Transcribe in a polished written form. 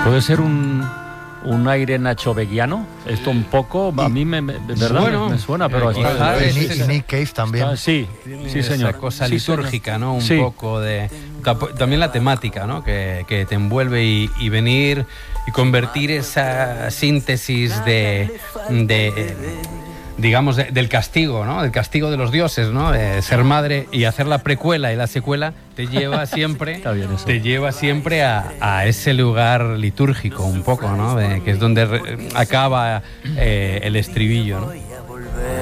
¿Puede ser un aire nachoveguiano? Esto un poco, a mí ¿verdad? Bueno, me suena, pero Y Nick Cave también. Sí, señor. Esa cosa Sí, litúrgica, ¿no? Sí. Un poco de... También la temática, ¿no? Que te envuelve y venir y convertir esa síntesis digamos, del castigo, ¿no? Del castigo de los dioses, ¿no? De ser madre y hacer la precuela y la secuela te lleva siempre, Está bien eso. te lleva siempre a ese lugar litúrgico, un poco, ¿no? Que es donde acaba el estribillo, ¿no?